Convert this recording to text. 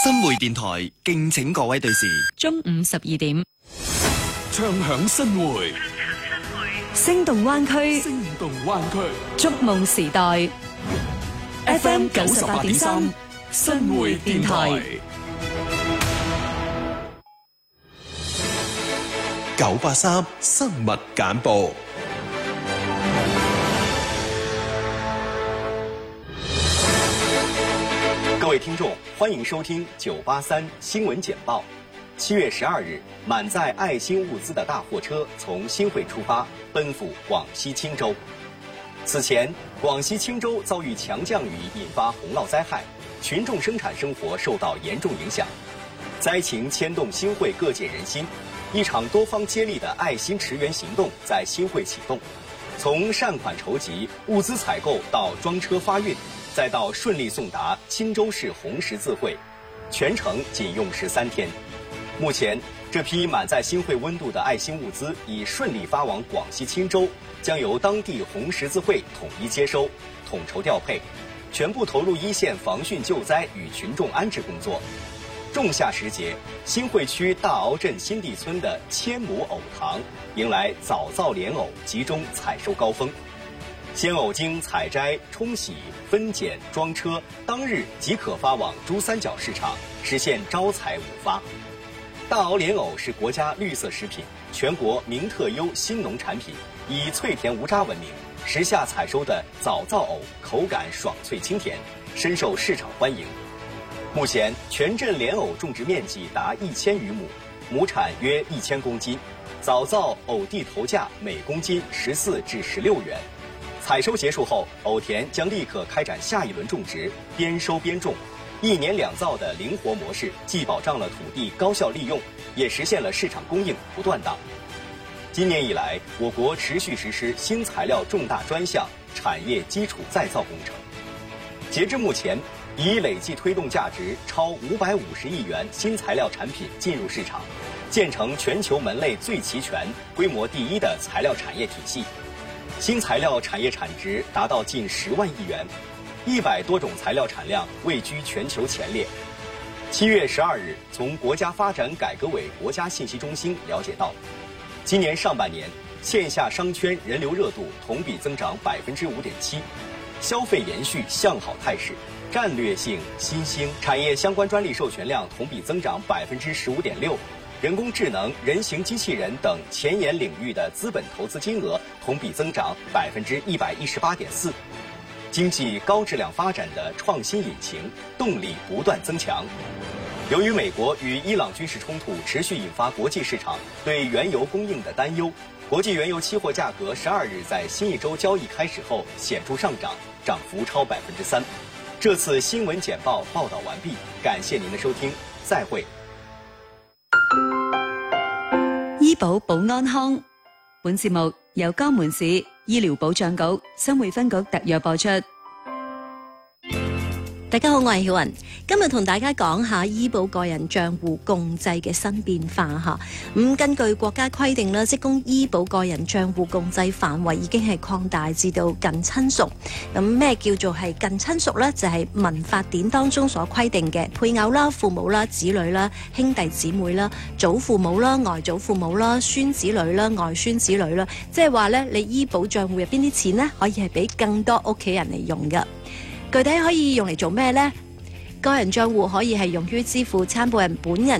新會電台敬請各位對視。 中午12點， 唱響新會， 聲動灣區， 聲動灣區， 觸夢時代。FM 98.3新會電台 983新聞簡報。 各位聽眾，歡迎收聽983新聞簡報。7月12日，滿載愛心物資的大貨車從新會出發，奔赴廣西青州。此前，廣西青州遭遇強降雨引發洪澇災害，群眾生產生活受到嚴重影響。災情牽動新會各界人心，一場多方接力的愛心馳援行動在新會啟動。從善款籌集、物資採購到裝車發運，再到順利送達青州市紅十字會，全程僅用13天。目前，這批滿載新會溫度的愛心物資已順利發往廣西青州，將由當地紅十字會統一接收、統籌調配，全部投入一線防汛救災與群眾安置工作。仲夏時節，新會區大坳鎮新地村的千畝藕塘迎來早造蓮藕集中採收高峰。鮮藕經採摘、沖洗、分揀、裝車，當日即可發往珠三角市場，實現招採午發。大坳蓮藕是國家綠色食品，全國名特優新農產品，以脆甜無渣聞名。時下採收的早造藕口感爽脆清甜，深受市場歡迎。目前全鎮蓮藕種植面積達1000餘畝，畝產約1000公斤，早造藕地頭價每公斤14至16元。採收結束後，藕田將立刻開展下一輪種植，邊收邊種。1年2造的靈活模式，既保障了土地高效利用，也實現了市場供應不斷檔。今年以來，我國持續實施新材料重大專項產業基礎再造工程。截至目前，已累計推動價值超550億元新材料產品進入市場，建成全球門類最齊全、規模第一的材料產業體系。新材料產業產值達到近10萬億元。100多種材料產量位居全球前列。7月12日，從國家發展改革委國家信息中心了解到，今年上半年線下商圈人流熱度同比增長5.7%，消費延續向好態勢，戰略性新興產業相關專利授權量同比增長15.6%，人工智能、人形機器人等前沿領域的資本投資金額同比增長118.4%。經濟高質量發展的創新引擎動力不斷增強。由於美國與伊朗軍事衝突持續引發國際市場對原油供應的擔憂，國際原油期貨價格12日在新一周交易開始後顯著上漲，漲幅超3%。這次新聞簡報報道完畢，感謝您的收聽，再會。 醫保保安康，本節目由江門市醫療保障局新會分局特約播出。 大家好，我係曉雲，今日同大家講下醫保個人賬戶共濟嘅新變化吓。根據國家規定啦，職工醫保個人賬戶共濟範圍已經係擴大至到近親屬。咁咩叫做係近親屬呢？就係民法典當中所規定嘅配偶啦、父母啦、子女啦、兄弟姊妹啦、祖父母啦、外祖父母啦、孫子女啦、外孫子女啦。即係話呢，你醫保賬戶入邊啲錢呢，可以係俾更多屋企人嚟用噶。具體可以用嚟做咩呢？個人賬戶可以係用於支付參保人本人